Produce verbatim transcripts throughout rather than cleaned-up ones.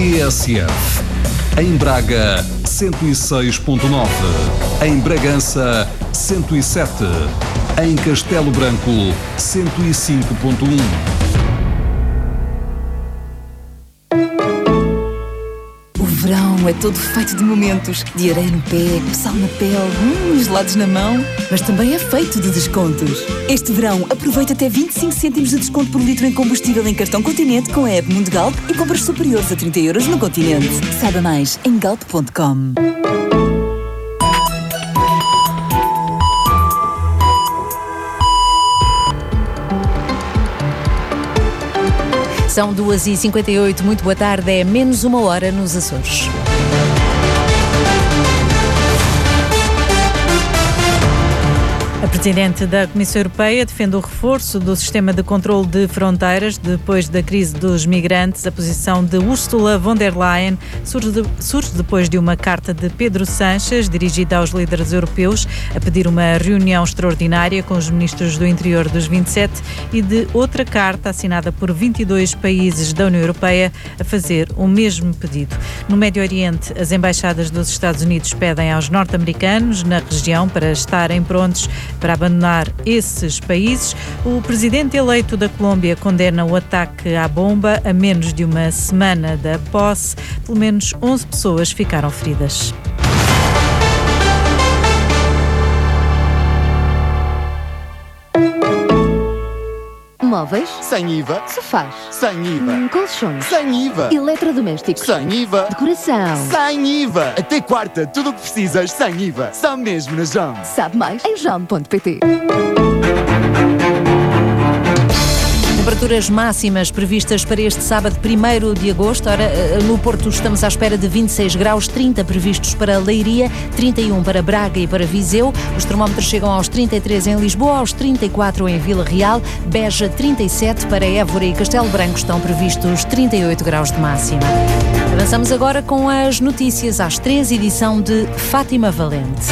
T S F. Em Braga, cento e seis ponto nove. Em Bragança, cento e sete. Em Castelo Branco, cento e cinco ponto um. O verão é todo feito de momentos, de areia no pé, sal na pele, hum, gelados na mão, mas também é feito de descontos. Este verão, aproveita até vinte e cinco cêntimos de desconto por litro em combustível em cartão Continente com a app Mundo Galp e compras superiores a trinta euros no Continente. Saiba mais em galp ponto com. São duas e cinquenta e oito, muito boa tarde, é menos uma hora nos Açores. A Presidente da Comissão Europeia defende o reforço do sistema de controle de fronteiras depois da crise dos migrantes. A posição de Ursula von der Leyen surge, de, surge depois de uma carta de Pedro Sánchez, dirigida aos líderes europeus, a pedir uma reunião extraordinária com os ministros do interior dos vinte e sete e de outra carta assinada por vinte e dois países da União Europeia a fazer o mesmo pedido. No Médio Oriente, as embaixadas dos Estados Unidos pedem aos norte-americanos na região para estarem prontos para abandonar esses países. O presidente eleito da Colômbia condena o ataque à bomba a menos de uma semana da posse. Pelo menos onze pessoas ficaram feridas. Móveis? Sem I V A. Sofás? Sem I V A. Hum, colchões? Sem I V A. Eletrodomésticos? Sem I V A. Decoração? Sem I V A. Até quarta, tudo o que precisas sem I V A. Só mesmo na Jam. Sabe mais em jam ponto pt. Temperaturas máximas previstas para este sábado, primeiro de agosto. Ora, no Porto estamos à espera de vinte e seis graus, trinta previstos para Leiria, trinta e um para Braga e para Viseu. Os termómetros chegam aos trinta e três em Lisboa, aos trinta e quatro em Vila Real, Beja trinta e sete, para Évora e Castelo Branco estão previstos trinta e oito graus de máxima. Avançamos agora com as notícias às três, edição de Fátima Valente.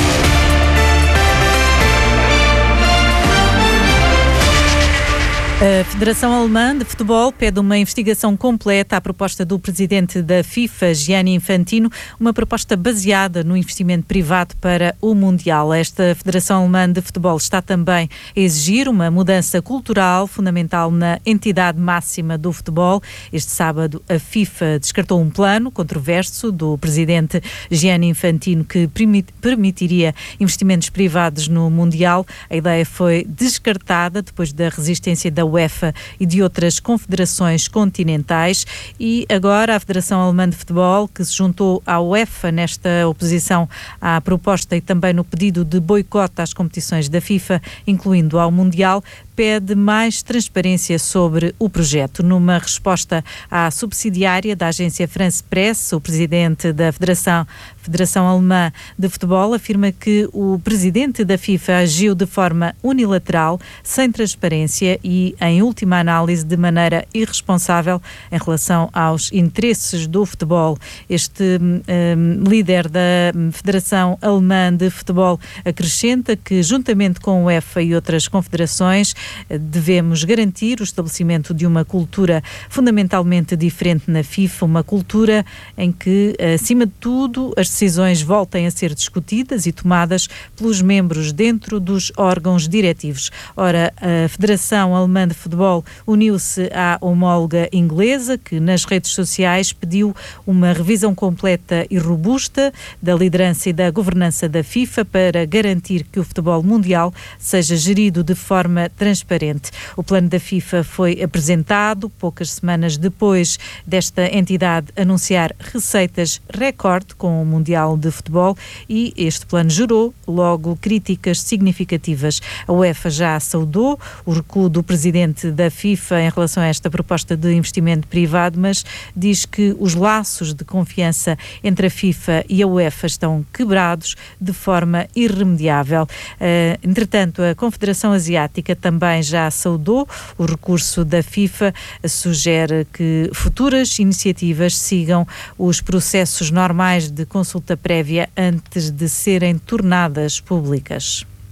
A Federação Alemã de Futebol pede uma investigação completa à proposta do presidente da FIFA, Gianni Infantino, uma proposta baseada no investimento privado para o Mundial. Esta Federação Alemã de Futebol está também a exigir uma mudança cultural fundamental na entidade máxima do futebol. Este sábado, a FIFA descartou um plano controverso do presidente Gianni Infantino que permitiria investimentos privados no Mundial. A ideia foi descartada depois da resistência da UEFA e de outras confederações continentais, e agora a Federação Alemã de Futebol, que se juntou à UEFA nesta oposição à proposta e também no pedido de boicote às competições da FIFA, incluindo ao Mundial, pede mais transparência sobre o projeto. Numa resposta à subsidiária da agência France Press, o presidente da Federação, Federação Alemã de Futebol afirma que o presidente da FIFA agiu de forma unilateral, sem transparência e, em última análise, de maneira irresponsável em relação aos interesses do futebol. Este um, líder da Federação Alemã de Futebol acrescenta que, juntamente com a UEFA e outras confederações, devemos garantir o estabelecimento de uma cultura fundamentalmente diferente na FIFA, uma cultura em que, acima de tudo, as decisões voltem a ser discutidas e tomadas pelos membros dentro dos órgãos diretivos. Ora, a Federação Alemã de Futebol uniu-se à homóloga inglesa, que nas redes sociais pediu uma revisão completa e robusta da liderança e da governança da FIFA para garantir que o futebol mundial seja gerido de forma transparente. O plano da FIFA foi apresentado poucas semanas depois desta entidade anunciar receitas recorde com o Mundial de Futebol, e este plano gerou logo críticas significativas. A UEFA já saudou o recuo do presidente da FIFA em relação a esta proposta de investimento privado, mas diz que os laços de confiança entre a FIFA e a UEFA estão quebrados de forma irremediável. Uh, entretanto, a Confederação Asiática também já saudou o recurso da FIFA, sugere que futuras iniciativas sigam os processos normais de consulta prévia antes de serem tornadas públicas.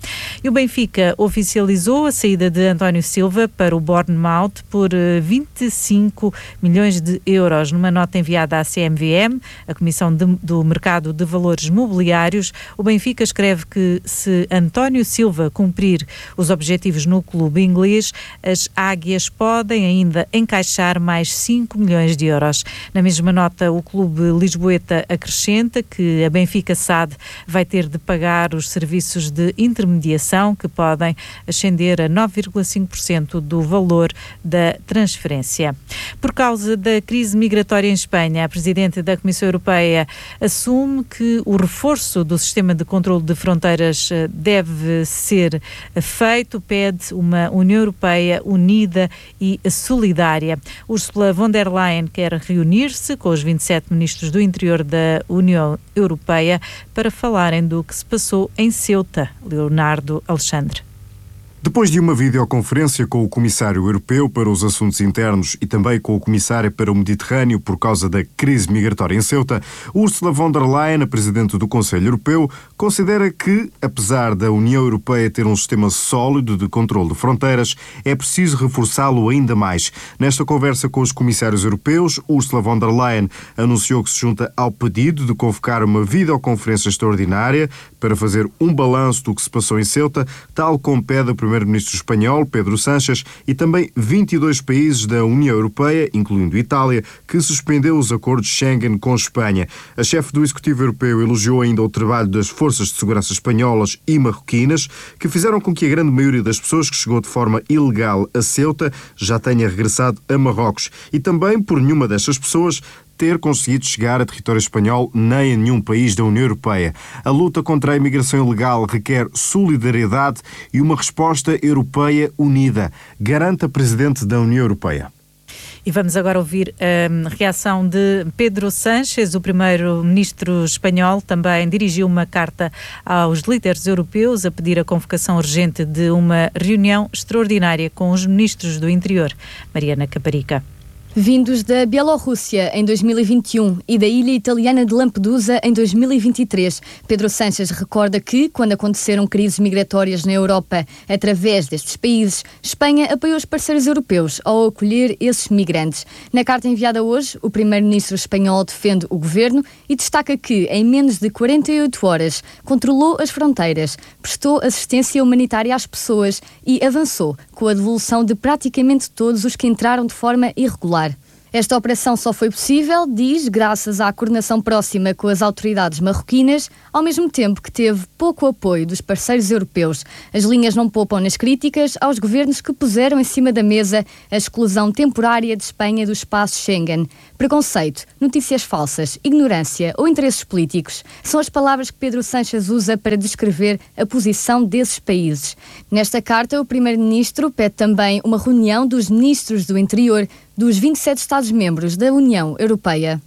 E o Benfica oficializou a saída de António Silva para o Bournemouth por vinte e cinco milhões de euros. Numa nota enviada à C M V M, a Comissão de, do Mercado de Valores Mobiliários, o Benfica escreve que se António Silva cumprir os objetivos no clube inglês, as águias podem ainda encaixar mais cinco milhões de euros. Na mesma nota, o clube lisboeta acrescenta que a Benfica S A D vai ter de pagar os serviços de intermediação, que podem ascender a nove vírgula cinco por cento do valor da transferência. Por causa da crise migratória em Espanha, a Presidente da Comissão Europeia assume que o reforço do sistema de controle de fronteiras deve ser feito, pede uma União Europeia unida e solidária. Ursula von der Leyen quer reunir-se com os vinte e sete ministros do interior da União Europeia para falarem do que se passou em Ceuta. Leonardo Alexandre. Depois de uma videoconferência com o Comissário Europeu para os Assuntos Internos e também com o Comissário para o Mediterrâneo por causa da crise migratória em Ceuta, Ursula von der Leyen, a Presidente do Conselho Europeu, considera que, apesar da União Europeia ter um sistema sólido de controle de fronteiras, é preciso reforçá-lo ainda mais. Nesta conversa com os Comissários Europeus, Ursula von der Leyen anunciou que se junta ao pedido de convocar uma videoconferência extraordinária para fazer um balanço do que se passou em Ceuta, tal como pede o Primeiro-Ministro espanhol, Pedro Sánchez, e também vinte e dois países da União Europeia, incluindo Itália, que suspendeu os acordos Schengen com Espanha. A chefe do Executivo Europeu elogiou ainda o trabalho das forças de segurança espanholas e marroquinas, que fizeram com que a grande maioria das pessoas que chegou de forma ilegal a Ceuta já tenha regressado a Marrocos. E também por nenhuma destas pessoas ter conseguido chegar a território espanhol nem a nenhum país da União Europeia. A luta contra a imigração ilegal requer solidariedade e uma resposta europeia unida, garante a Presidente da União Europeia. E vamos agora ouvir a reação de Pedro Sánchez. O primeiro-ministro espanhol também dirigiu uma carta aos líderes europeus a pedir a convocação urgente de uma reunião extraordinária com os ministros do interior. Mariana Caparica. Vindos da Bielorrússia em dois mil e vinte e um e da ilha italiana de Lampedusa em dois mil e vinte e três, Pedro Sánchez recorda que, quando aconteceram crises migratórias na Europa através destes países, Espanha apoiou os parceiros europeus ao acolher esses migrantes. Na carta enviada hoje, o primeiro-ministro espanhol defende o governo e destaca que, em menos de quarenta e oito horas, controlou as fronteiras, prestou assistência humanitária às pessoas e avançou com a devolução de praticamente todos os que entraram de forma irregular. Esta operação só foi possível, diz, graças à coordenação próxima com as autoridades marroquinas, ao mesmo tempo que teve pouco apoio dos parceiros europeus. As linhas não poupam nas críticas aos governos que puseram em cima da mesa a exclusão temporária de Espanha do espaço Schengen. Preconceito, notícias falsas, ignorância ou interesses políticos são as palavras que Pedro Sánchez usa para descrever a posição desses países. Nesta carta, o primeiro-ministro pede também uma reunião dos ministros do interior dos vinte e sete Estados-membros da União Europeia.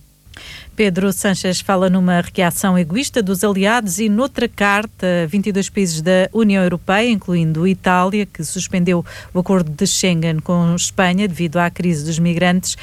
Pedro Sánchez fala numa reação egoísta dos aliados e noutra carta, vinte e dois países da União Europeia, incluindo Itália, que suspendeu o acordo de Schengen com Espanha devido à crise dos migrantes,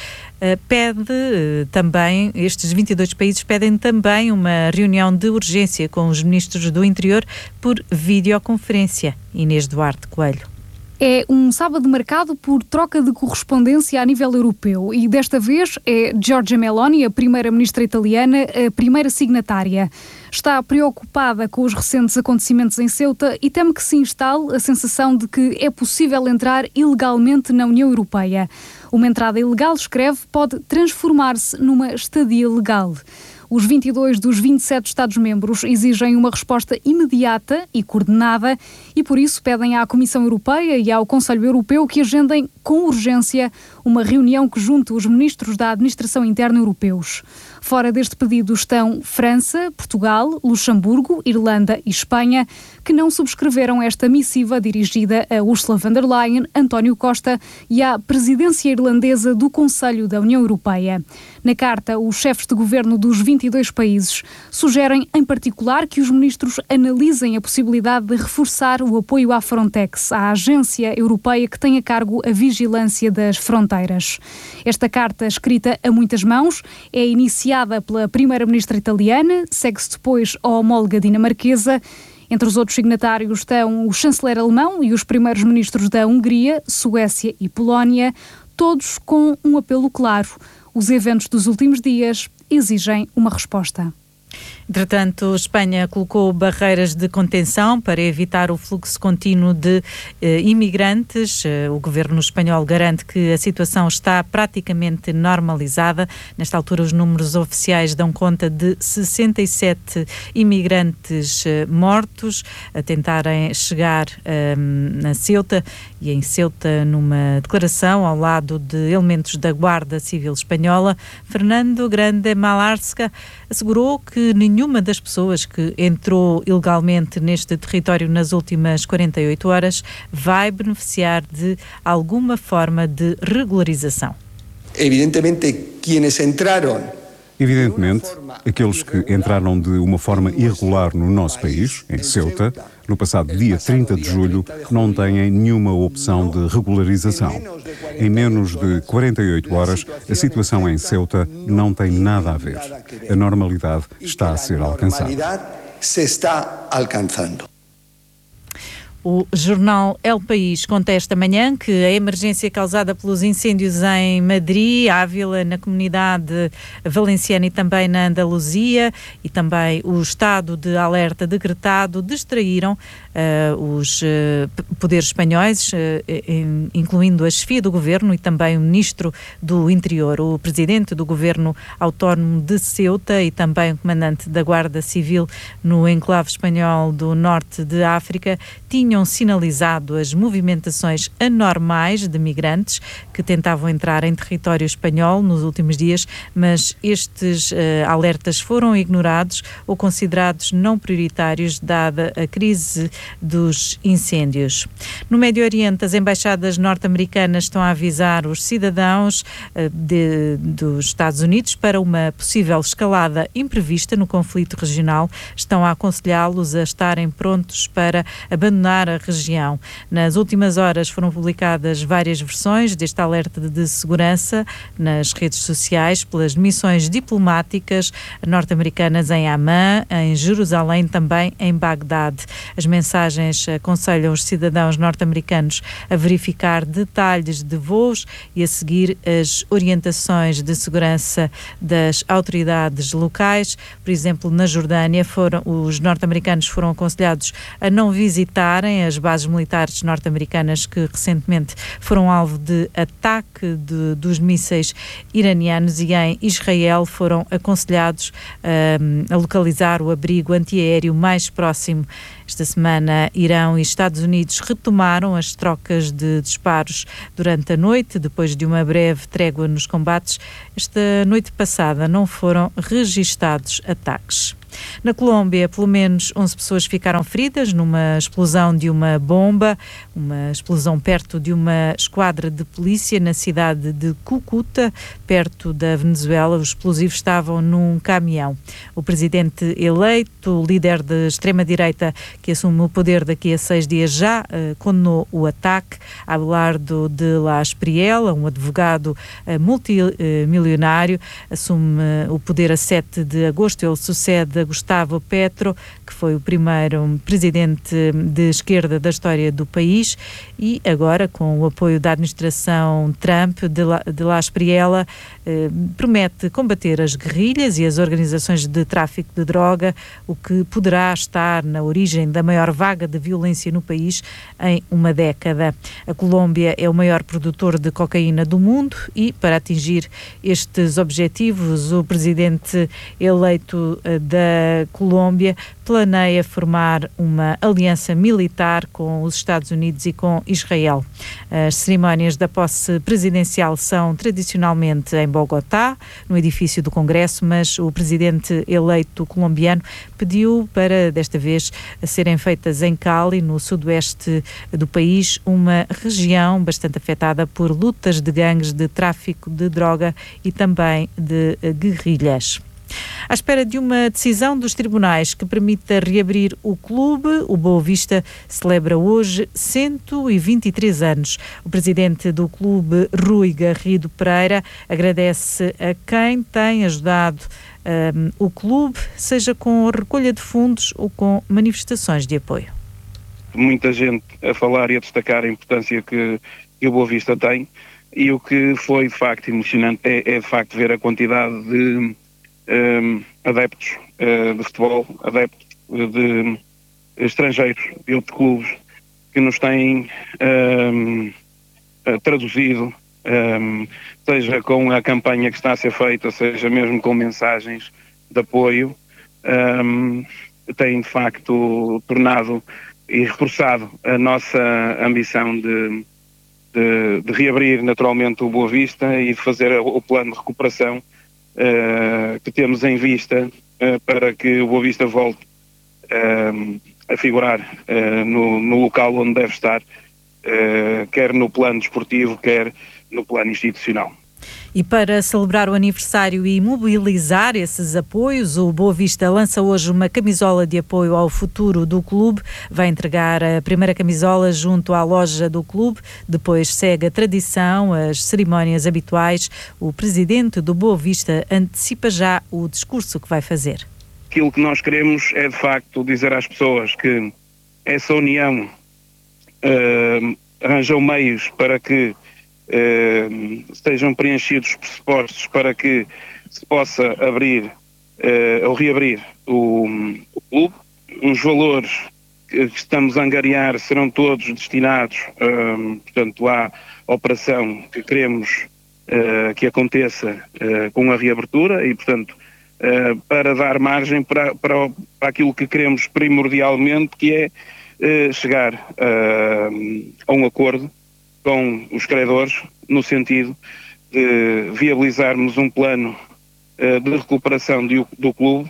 pede também, estes vinte e dois países pedem também uma reunião de urgência com os ministros do interior por videoconferência. Inês Duarte Coelho. É um sábado marcado por troca de correspondência a nível europeu e desta vez é Giorgia Meloni, a primeira-ministra italiana, a primeira signatária. Está preocupada com os recentes acontecimentos em Ceuta e teme que se instale a sensação de que é possível entrar ilegalmente na União Europeia. Uma entrada ilegal, escreve, pode transformar-se numa estadia legal. Os vinte e dois dos vinte e sete Estados-membros exigem uma resposta imediata e coordenada e, por isso, pedem à Comissão Europeia e ao Conselho Europeu que agendem com urgência uma reunião que junte os ministros da Administração Interna europeus. Fora deste pedido estão França, Portugal, Luxemburgo, Irlanda e Espanha, que não subscreveram esta missiva dirigida a Ursula von der Leyen, António Costa e à presidência irlandesa do Conselho da União Europeia. Na carta, os chefes de governo dos vinte e dois países sugerem, em particular, que os ministros analisem a possibilidade de reforçar o apoio à Frontex, à agência europeia que tem a cargo a vigilância das fronteiras. Esta carta, escrita a muitas mãos, é iniciada pela primeira-ministra italiana, segue-se depois a homóloga dinamarquesa. Entre os outros signatários estão o chanceler alemão e os primeiros ministros da Hungria, Suécia e Polónia, todos com um apelo claro. Os eventos dos últimos dias exigem uma resposta. Entretanto, Espanha colocou barreiras de contenção para evitar o fluxo contínuo de eh, imigrantes. Eh, o governo espanhol garante que a situação está praticamente normalizada. Nesta altura, os números oficiais dão conta de sessenta e sete imigrantes eh, mortos a tentarem chegar eh, na Ceuta, e em Ceuta, numa declaração ao lado de elementos da Guarda Civil Espanhola, Fernando Grande Marlaska assegurou que nenhuma das pessoas que entrou ilegalmente neste território nas últimas quarenta e oito horas vai beneficiar de alguma forma de regularização. Evidentemente, quienes entraram Evidentemente, aqueles que entraram de uma forma irregular no nosso país, em Ceuta, no passado dia trinta de julho, não têm nenhuma opção de regularização. Em menos de quarenta e oito horas, a situação em Ceuta não tem nada a ver. A normalidade está a ser alcançada. se está alcançando. O jornal El País conta esta manhã que a emergência causada pelos incêndios em Madrid, Ávila, na comunidade valenciana e também na Andaluzia, e também o estado de alerta decretado, distraíram uh, os uh, poderes espanhóis, uh, in, incluindo a chefia do governo e também o ministro do Interior. O presidente do governo autónomo de Ceuta e também o comandante da Guarda Civil no enclave espanhol do norte de África tinham sinalizado as movimentações anormais de migrantes que tentavam entrar em território espanhol nos últimos dias, mas estes uh, alertas foram ignorados ou considerados não prioritários dada a crise dos incêndios. No Médio Oriente, as embaixadas norte-americanas estão a avisar os cidadãos uh, de, dos Estados Unidos para uma possível escalada imprevista no conflito regional. Estão a aconselhá-los a estarem prontos para abandonar a região. Nas últimas horas foram publicadas várias versões deste alerta de segurança nas redes sociais pelas missões diplomáticas norte-americanas em Amman, em Jerusalém, também em Bagdade. As mensagens aconselham os cidadãos norte-americanos a verificar detalhes de voos e a seguir as orientações de segurança das autoridades locais. Por exemplo, na Jordânia, foram, os norte-americanos foram aconselhados a não visitarem as bases militares norte-americanas que recentemente foram alvo de ataque de, dos mísseis iranianos, e em Israel foram aconselhados um, a localizar o abrigo antiaéreo mais próximo. Esta semana, Irão e Estados Unidos retomaram as trocas de disparos durante a noite, depois de uma breve trégua nos combates. Esta noite passada não foram registados ataques. Na Colômbia, pelo menos onze pessoas ficaram feridas numa explosão de uma bomba, uma explosão perto de uma esquadra de polícia na cidade de Cúcuta, perto da Venezuela. Os explosivos estavam num caminhão. O presidente eleito, o líder da extrema-direita que assume o poder daqui a seis dias, já uh, condenou o ataque. Abelardo de la Espriella, um advogado uh, multimilionário, assume uh, o poder a sete de agosto. Ele sucede a Gustavo Petro, que foi o primeiro presidente de esquerda da história do país, e agora, com o apoio da administração Trump, de la, de la Espriella eh, promete combater as guerrilhas e as organizações de tráfico de droga, o que poderá estar na origem da maior vaga de violência no país em uma década. A Colômbia é o maior produtor de cocaína do mundo e, para atingir estes objetivos, o presidente eleito eh, da Colômbia planeia formar uma aliança militar com os Estados Unidos e com Israel. As cerimónias da posse presidencial são tradicionalmente em Bogotá, no edifício do Congresso, mas o presidente eleito colombiano pediu para, desta vez, serem feitas em Cali, no sudoeste do país, uma região bastante afetada por lutas de gangues de tráfico de droga e também de guerrilhas. À espera de uma decisão dos tribunais que permita reabrir o clube, o Boa Vista celebra hoje cento e vinte e três anos. O presidente do clube, Rui Garrido Pereira, agradece a quem tem ajudado um, o clube, seja com recolha de fundos ou com manifestações de apoio. Muita gente a falar e a destacar a importância que, que o Boa Vista tem, e o que foi de facto emocionante é, é de facto ver a quantidade de Um, adeptos uh, de futebol, adeptos de estrangeiros, de outros clubes, que nos têm um, uh, traduzido, um, seja com a campanha que está a ser feita, seja mesmo com mensagens de apoio, um, tem de facto tornado e reforçado a nossa ambição de, de, de reabrir naturalmente o Boa Vista e de fazer o plano de recuperação Uh, que temos em vista uh, para que o Boa Vista volte uh, a figurar uh, no, no local onde deve estar, uh, quer no plano desportivo, quer no plano institucional. E para celebrar o aniversário e mobilizar esses apoios, o Boa Vista lança hoje uma camisola de apoio ao futuro do clube. Vai entregar a primeira camisola junto à loja do clube. Depois segue a tradição, as cerimónias habituais. O presidente do Boa Vista antecipa já o discurso que vai fazer. Aquilo que nós queremos é, de facto, dizer às pessoas que essa união uh, arranjou meios para que Uh, estejam preenchidos os pressupostos para que se possa abrir uh, ou reabrir o, o clube. Os valores que, que estamos a angariar serão todos destinados, uh, portanto, à operação que queremos uh, que aconteça uh, com a reabertura e, portanto, uh, para dar margem para, para, para aquilo que queremos primordialmente, que é uh, chegar uh, a um acordo com os credores, no sentido de viabilizarmos um plano uh, de recuperação de, do clube,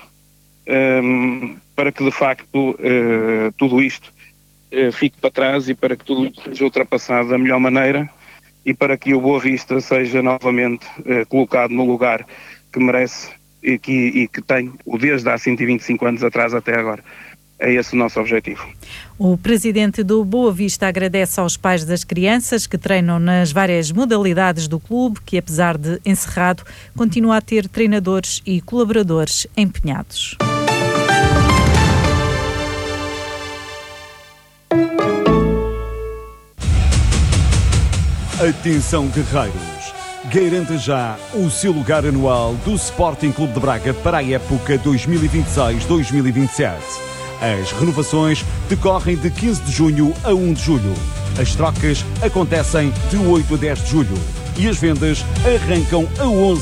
um, para que de facto uh, tudo isto uh, fique para trás e para que tudo isto seja ultrapassado da melhor maneira e para que o Boa Vista seja novamente uh, colocado no lugar que merece e que, e que tem desde há cento e vinte e cinco anos atrás até agora. É esse o nosso objetivo. O presidente do Boa Vista agradece aos pais das crianças que treinam nas várias modalidades do clube, que apesar de encerrado, continua a ter treinadores e colaboradores empenhados. Atenção, guerreiros! Garanta já o seu lugar anual do Sporting Clube de Braga para a época dois mil e vinte e seis dois mil e vinte e sete. As renovações decorrem de quinze de junho a um de julho. As trocas acontecem de oito a dez de julho. E as vendas arrancam a onze